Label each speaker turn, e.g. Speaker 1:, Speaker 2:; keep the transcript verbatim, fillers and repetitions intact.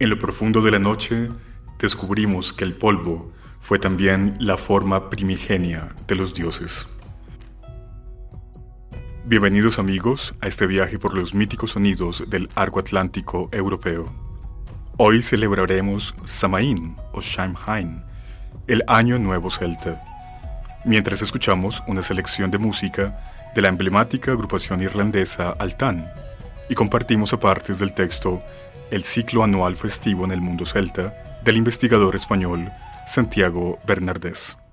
Speaker 1: En lo profundo de la noche, descubrimos que el polvo fue también la forma primigenia de los dioses. Bienvenidos amigos a este viaje por los míticos sonidos del arco atlántico europeo. Hoy celebraremos Samaín o Samhain, el Año Nuevo Celta, mientras escuchamos una selección de música de la emblemática agrupación irlandesa Altan y compartimos apartes del texto El ciclo anual festivo en el mundo celta del investigador español Santiago Bernardés.